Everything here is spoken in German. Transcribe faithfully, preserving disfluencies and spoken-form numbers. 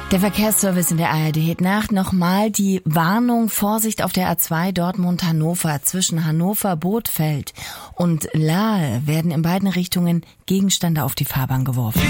Der Verkehrsservice in der A R D hebt nach nochmal die Warnung Vorsicht auf der A zwei Dortmund-Hannover. Zwischen Hannover-Bothfeld und Lahe werden in beiden Richtungen Gegenstände auf die Fahrbahn geworfen.